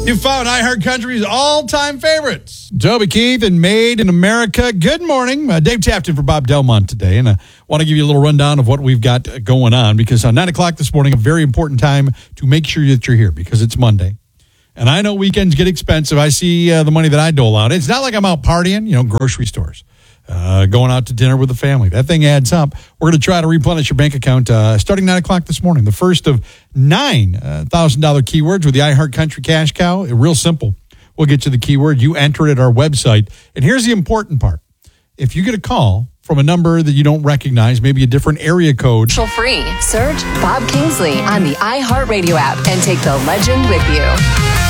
You found iHeart Country's all-time favorites. Toby Keith and Made in America. Good morning. Dave Tapton for Bob Delmont today. And I want to give you a little rundown of what we've got going on because on 9 o'clock this morning, a very important time to make sure that you're here because it's Monday. And I know weekends get expensive. I see the money that I dole out. It's not like I'm out partying, grocery stores, going out to dinner with the family. That thing adds up. We're going to try to replenish your bank account starting 9 o'clock this morning. The first of 9 $1,000 keywords with the iHeart Country Cash Cow. Real simple. We'll get you the keyword. You enter it at our website. And here's the important part. If you get a call from a number that you don't recognize, maybe a different area code. Free. Search Bob Kingsley on the iHeartRadio app and take the legend with you.